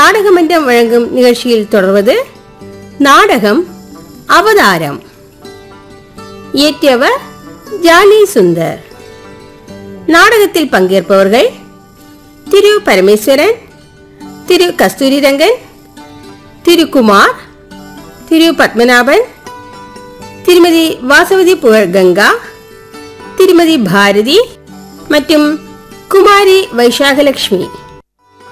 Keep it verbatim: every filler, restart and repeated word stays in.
நாடகமன்றம் வழங்கும் நிகழ்ச்சியில் தொடர்வது நாடகம் அவதாரம். இயற்றியவர் ஜானி சுந்தர். நாடகத்தில் பங்கேற்பவர்கள் திரு பரமேஸ்வரன், திரு கஸ்தூரிரங்கன், திரு குமார், திரு பத்மநாபன், திருமதி வாசவதி புகழ்கங்கா, திருமதி பாரதி மற்றும் குமாரி வைசாகலட்சுமி.